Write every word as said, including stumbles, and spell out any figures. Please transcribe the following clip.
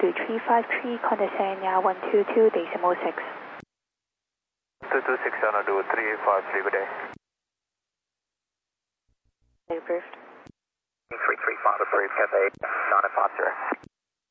altitude three five three, contact Sanya one two two decimal six. two two six, Honolulu three five three, good day. Approved. three three five, approved, Cathay, nine five zero.